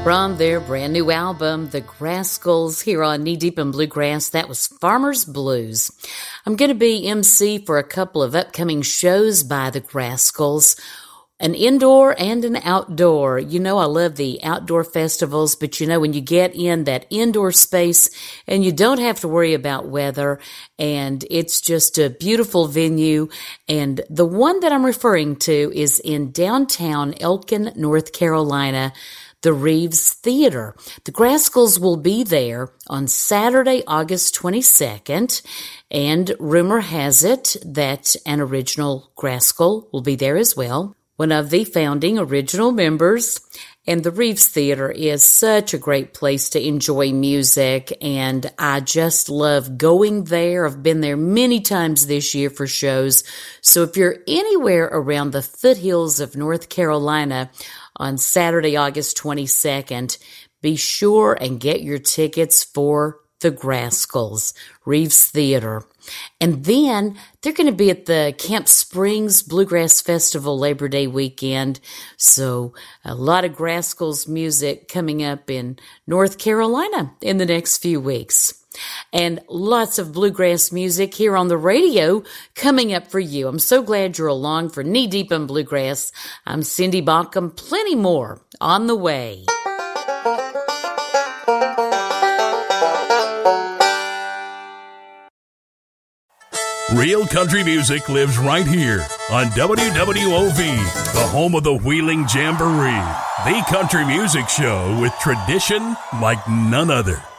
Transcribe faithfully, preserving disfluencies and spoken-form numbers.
From their brand new album, The Grascals, here on Knee Deep in Bluegrass, that was Farmer's Blues. I'm going to be M C for a couple of upcoming shows by The Grascals, an indoor and an outdoor. You know I love the outdoor festivals, but you know when you get in that indoor space and you don't have to worry about weather, and it's just a beautiful venue. And the one that I'm referring to is in downtown Elkin, North Carolina, the Reeves Theater. The Grascals will be there on Saturday, August twenty-second, and rumor has it that an original Grascal will be there as well, one of the founding original members. And the Reeves Theater is such a great place to enjoy music, and I just love going there. I've been there many times this year for shows. So if you're anywhere around the foothills of North Carolina on Saturday, August twenty-second, be sure and get your tickets for the Grascals, Reeves Theater. And then they're going to be at the Camp Springs Bluegrass Festival Labor Day weekend. So a lot of Grascals music coming up in North Carolina in the next few weeks. And lots of bluegrass music here on the radio coming up for you. I'm so glad you're along for Knee Deep in Bluegrass. I'm Cindy Baucom. Plenty more on the way. Real country music lives right here on W W O V, the home of the Wheeling Jamboree, the country music show with tradition like none other.